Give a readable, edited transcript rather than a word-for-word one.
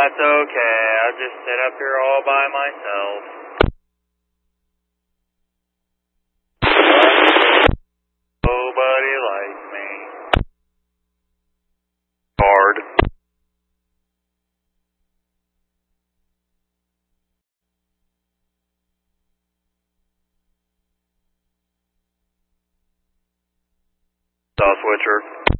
That's okay. I'll just sit up here all by myself. Nobody likes me. Hard. Saw switcher.